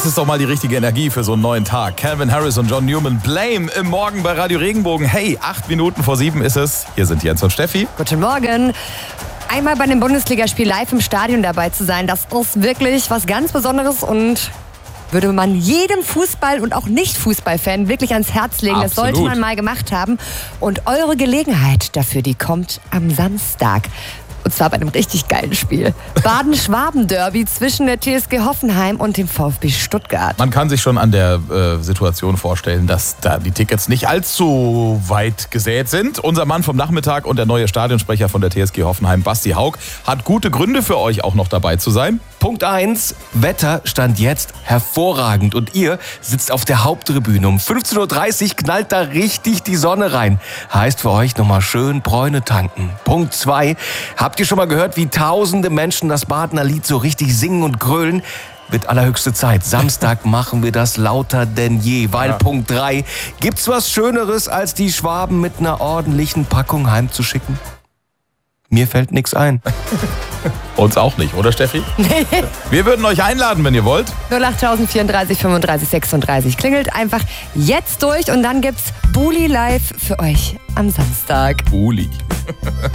ist doch mal die richtige Energie für so einen neuen Tag. Calvin Harris und John Newman, Blame im Morgen bei Radio Regenbogen. Hey, 8 Minuten vor 7 ist es. Hier sind Jens und Steffi. Guten Morgen. Einmal bei einem Bundesligaspiel live im Stadion dabei zu sein, das ist wirklich was ganz Besonderes und würde man jedem Fußball- und auch Nicht-Fußball-Fan wirklich ans Herz legen. Absolut. Das sollte man mal gemacht haben. Und eure Gelegenheit dafür, die kommt am Samstag. Und zwar bei einem richtig geilen Spiel. Baden-Schwaben-Derby zwischen der TSG Hoffenheim und dem VfB Stuttgart. Man kann sich schon an der Situation vorstellen, dass da die Tickets nicht allzu weit gesät sind. Unser Mann vom Nachmittag und der neue Stadionsprecher von der TSG Hoffenheim, Basti Haug, hat gute Gründe für euch auch noch dabei zu sein. Punkt 1, Wetter stand jetzt hervorragend und ihr sitzt auf der Haupttribüne. Um 15.30 Uhr knallt da richtig die Sonne rein. Heißt für euch nochmal schön Bräune tanken. Punkt 2, habt ihr schon mal gehört, wie tausende Menschen das Badener Lied so richtig singen und grölen? Wird allerhöchste Zeit. Samstag machen wir das lauter denn je. Weil Punkt 3, gibt's was Schöneres, als die Schwaben mit einer ordentlichen Packung heimzuschicken? Mir fällt nichts ein. Uns auch nicht, oder Steffi? Nee. Wir würden euch einladen, wenn ihr wollt. 08000 34 35 36. Klingelt einfach jetzt durch und dann gibt's Buli live für euch am Samstag. Buli.